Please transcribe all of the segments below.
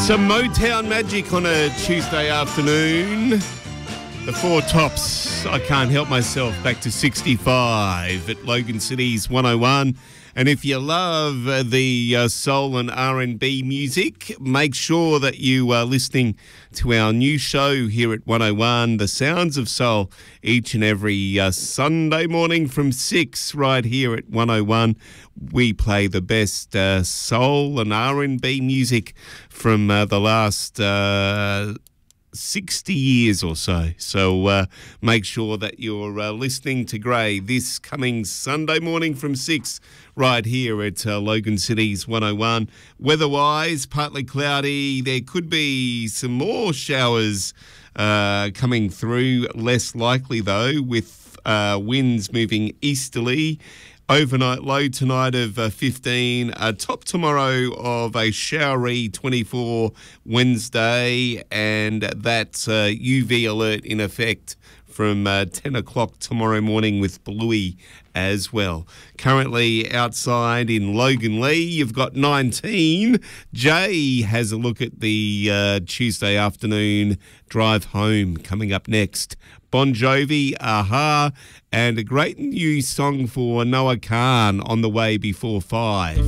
Some Motown magic on a Tuesday afternoon. The Four Tops, I Can't Help Myself, back to 65 at Logan City's 101. And if you love the soul and R&B music, make sure that you are listening to our new show here at 101, The Sounds of Soul, each and every Sunday morning from 6 right here at 101. We play the best soul and R&B music from the last 60 years or so. So make sure that you're listening to Gray this coming Sunday morning from 6 right here at Logan City's 101. Weather-wise, partly cloudy. There could be some more showers coming through, less likely though, with winds moving easterly. Overnight low tonight of 15, top tomorrow of a showery 24 Wednesday, and that's UV alert in effect from 10 o'clock tomorrow morning with Bluey as well. Currently outside in Logan Lee, you've got 19. Jay has a look at the Tuesday afternoon drive home coming up next. Bon Jovi, Aha, and a great new song for Noah Khan on the way before 5.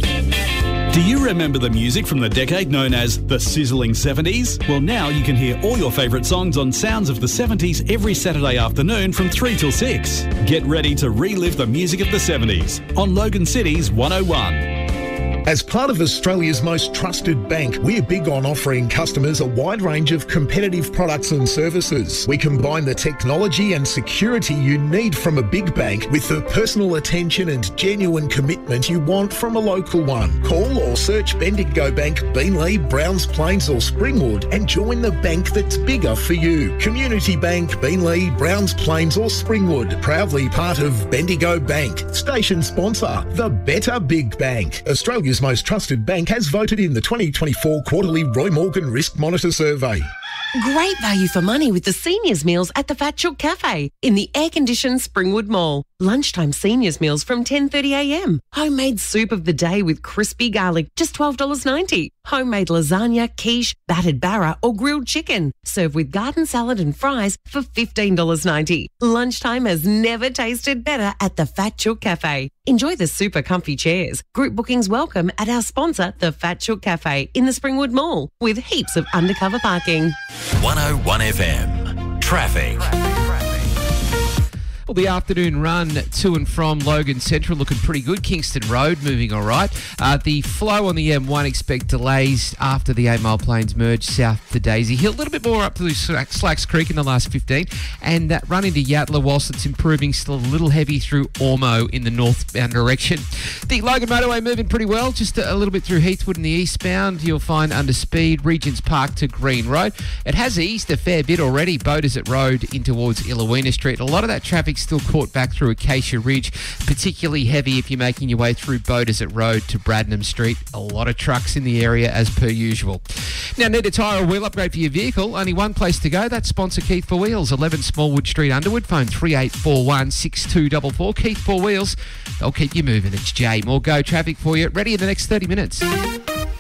Do you remember the music from the decade known as the sizzling 70s? Well, now you can hear all your favourite songs on Sounds of the 70s every Saturday afternoon from 3 till 6. Get ready to relive the music of the 70s on Logan City's 101. As part of Australia's most trusted bank, we're big on offering customers a wide range of competitive products and services. We combine the technology and security you need from a big bank with the personal attention and genuine commitment you want from a local one. Call or search Bendigo Bank, Beenleigh, Browns Plains or Springwood and join the bank that's bigger for you. Community Bank, Beenleigh, Browns Plains or Springwood. Proudly part of Bendigo Bank. Station sponsor, the Better Big Bank. Australia's most trusted bank has voted in the 2024 quarterly Roy Morgan Risk Monitor Survey. Great value for money with the seniors meals at the Fat Chook Cafe in the air-conditioned Springwood Mall. Lunchtime seniors meals from 10:30am. Homemade soup of the day with crispy garlic, just $12.90. Homemade lasagna, quiche, battered barra or grilled chicken. Served with garden salad and fries for $15.90. Lunchtime has never tasted better at the Fat Chook Cafe. Enjoy the super comfy chairs. Group bookings welcome at our sponsor, the Fat Chook Cafe in the Springwood Mall, with heaps of undercover parking. 101 FM. Traffic. Well, the afternoon run to and from Logan Central looking pretty good. Kingston Road moving all right. The flow on the M1, expect delays after the 8 Mile Plains merge south to Daisy Hill. A little bit more up to Slacks Creek in the last 15. And that run into Yatala, whilst it's improving, still a little heavy through Ormo in the northbound direction. The Logan Motorway moving pretty well. Just a little bit through Heathwood in the eastbound. You'll find under speed, Regents Park to Green Road. It has eased a fair bit already. Beaudesert Road in towards Illawina Street. A lot of that traffic still caught back through Acacia Ridge, particularly heavy if you're making your way through Beaudesert Road to Bradnam Street. A lot of trucks in the area as per usual. Now, need a tyre or wheel upgrade for your vehicle? Only one place to go. That's sponsor Keith 4 Wheels, 11 Smallwood Street, Underwood. Phone 3841 6244. Keith 4 Wheels. They'll keep you moving. It's Jay. More Go traffic for you. Ready in the next 30 minutes.